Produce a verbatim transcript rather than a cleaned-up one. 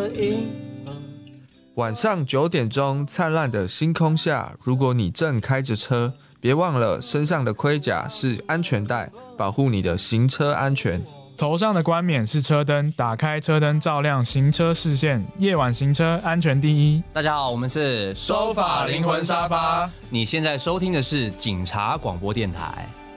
的银河。 晚上九点钟，灿烂的星空下，如果你正开着车，别忘了身上的盔甲是安全带，保护你的行车安全。 头上的冠冕是车灯，打开车灯照亮行车视线，夜晚行车安全第一。 大家好，我们是收法灵魂沙发。 你现在收听的是警察广播电台。